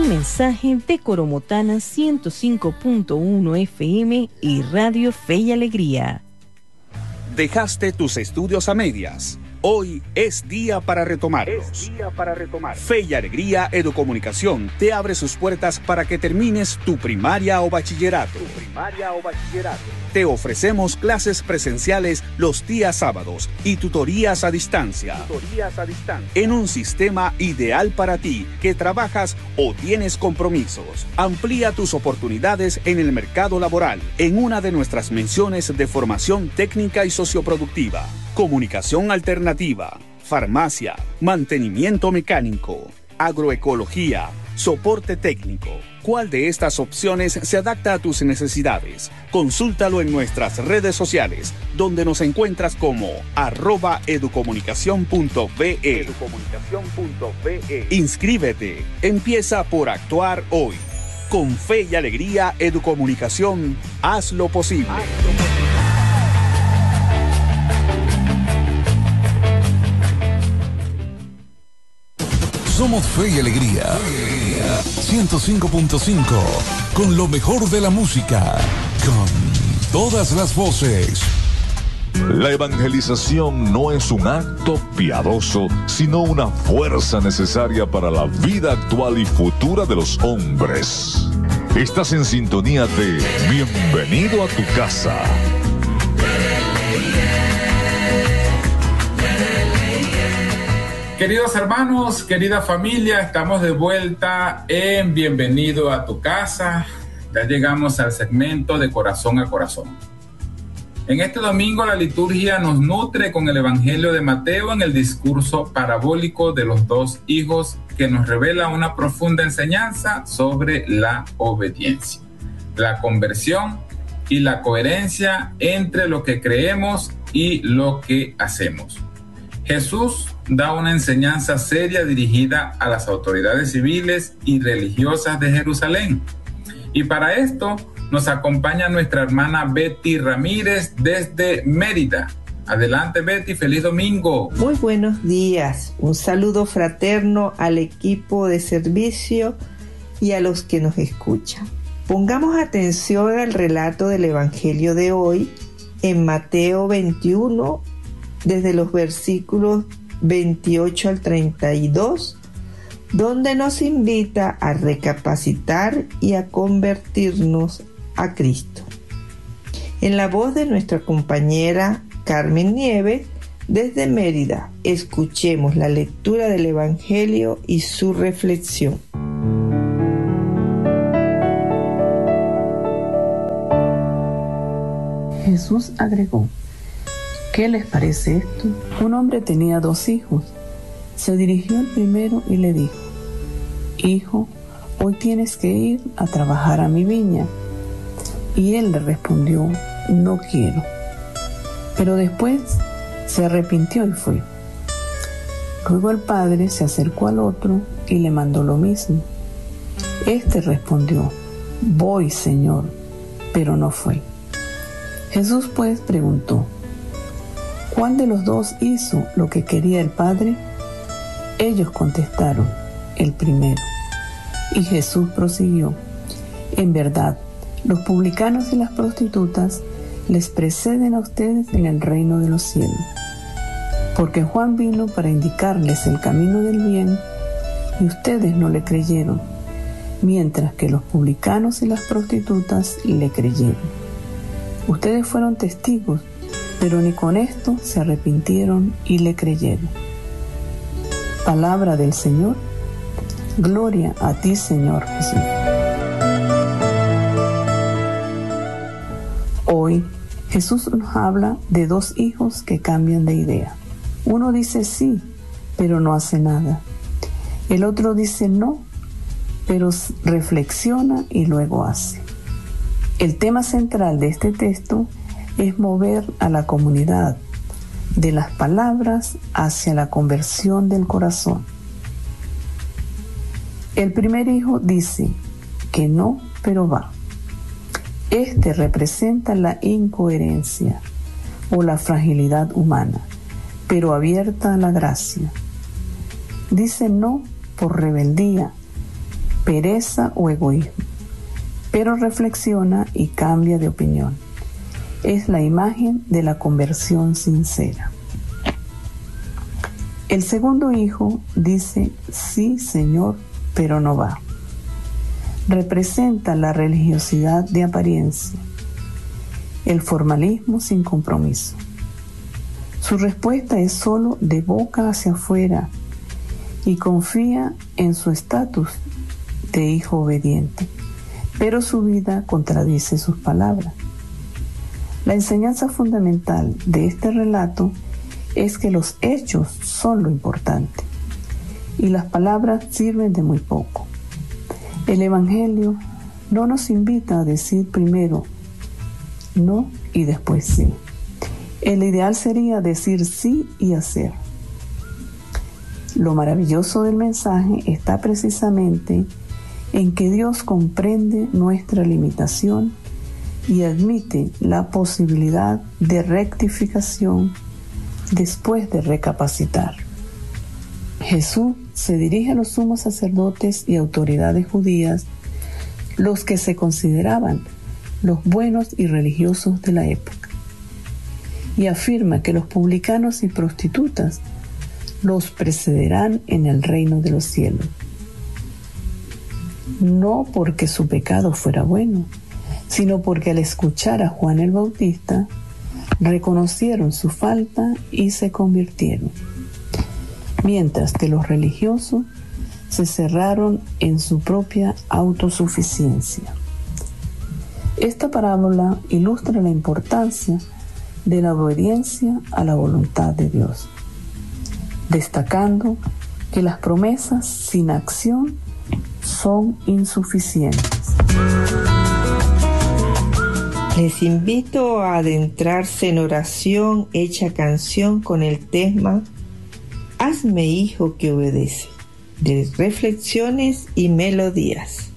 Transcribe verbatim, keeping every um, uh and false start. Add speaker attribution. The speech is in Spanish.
Speaker 1: Un mensaje de Coromotana ciento cinco punto uno F M y Radio Fe y Alegría.
Speaker 2: ¿Dejaste tus estudios a medias? Hoy es día para retomarlos. Es día para retomar. Fe y Alegría Educomunicación te abre sus puertas para que termines tu primaria o bachillerato. Tu primaria o bachillerato. Te ofrecemos clases presenciales los días sábados y tutorías a distancia. Tutorías a distancia. En un sistema ideal para ti que trabajas o tienes compromisos. Amplía tus oportunidades en el mercado laboral en una de nuestras menciones de formación técnica y socioproductiva. Comunicación alternativa, farmacia, mantenimiento mecánico, agroecología, soporte técnico. ¿Cuál de estas opciones se adapta a tus necesidades? Consúltalo en nuestras redes sociales, donde nos encuentras como arroba educomunicación punto ve. Educomunicación punto ve. Inscríbete, empieza por actuar hoy. Con Fe y Alegría Educomunicación, haz lo posible. Haz lo posible.
Speaker 3: Somos Fe y Alegría, ciento cinco punto cinco, con lo mejor de la música, con todas las voces.
Speaker 4: La evangelización no es un acto piadoso, sino una fuerza necesaria para la vida actual y futura de los hombres. Estás en sintonía de Bienvenido a tu casa.
Speaker 5: Queridos hermanos, querida familia, estamos de vuelta en Bienvenido a tu casa. Ya llegamos al segmento de Corazón a Corazón. En este domingo la liturgia nos nutre con el Evangelio de Mateo en el discurso parabólico de los dos hijos, que nos revela una profunda enseñanza sobre la obediencia, la conversión y la coherencia entre lo que creemos y lo que hacemos. Jesús da una enseñanza seria dirigida a las autoridades civiles y religiosas de Jerusalén. Y para esto nos acompaña nuestra hermana Betty Ramírez desde Mérida. Adelante, Betty, feliz domingo.
Speaker 6: Muy buenos días. Un saludo fraterno al equipo de servicio y a los que nos escuchan. Pongamos atención al relato del Evangelio de hoy en Mateo veintiuno, desde los versículos veintiocho al treinta y dos, donde nos invita a recapacitar y a convertirnos a Cristo. En la voz de nuestra compañera Carmen Nieves, desde Mérida, escuchemos la lectura del Evangelio y su reflexión.
Speaker 7: Jesús agregó: ¿qué les parece esto? Un hombre tenía dos hijos. Se dirigió al primero y le dijo: Hijo, hoy tienes que ir a trabajar a mi viña. Y él le respondió: no quiero. Pero después se arrepintió y fue. Luego el padre se acercó al otro y le mandó lo mismo. Este respondió: voy, Señor, pero no fue. Jesús pues preguntó: ¿cuál de los dos hizo lo que quería el Padre? Ellos contestaron: el primero. Y Jesús prosiguió: en verdad, los publicanos y las prostitutas les preceden a ustedes en el reino de los cielos. Porque Juan vino para indicarles el camino del bien, y ustedes no le creyeron, mientras que los publicanos y las prostitutas le creyeron. Ustedes fueron testigos, pero ni con esto se arrepintieron y le creyeron. Palabra del Señor. Gloria a ti, Señor Jesús. Hoy Jesús nos habla de dos hijos que cambian de idea. Uno dice sí, pero no hace nada. El otro dice no, pero reflexiona y luego hace. El tema central de este texto es mover a la comunidad de las palabras hacia la conversión del corazón. El primer hijo dice que no, pero va. Este representa la incoherencia o la fragilidad humana, pero abierta a la gracia. Dice no por rebeldía, pereza o egoísmo, pero reflexiona y cambia de opinión. Es la imagen de la conversión sincera. El segundo hijo dice, sí, Señor, pero no va. Representa la religiosidad de apariencia, el formalismo sin compromiso. Su respuesta es solo de boca hacia afuera y confía en su estatus de hijo obediente, pero su vida contradice sus palabras. La enseñanza fundamental de este relato es que los hechos son lo importante y las palabras sirven de muy poco. El Evangelio no nos invita a decir primero no y después sí. El ideal sería decir sí y hacer. Lo maravilloso del mensaje está precisamente en que Dios comprende nuestra limitación y admite la posibilidad de rectificación después de recapacitar. Jesús se dirige a los sumos sacerdotes y autoridades judías, los que se consideraban los buenos y religiosos de la época, y afirma que los publicanos y prostitutas los precederán en el reino de los cielos. No porque su pecado fuera bueno, sino porque al escuchar a Juan el Bautista, reconocieron su falta y se convirtieron, mientras que los religiosos se cerraron en su propia autosuficiencia. Esta parábola ilustra la importancia de la obediencia a la voluntad de Dios, destacando que las promesas sin acción son insuficientes.
Speaker 6: Les invito a adentrarse en oración hecha canción con el tema Hazme hijo que obedece, de Reflexiones y Melodías.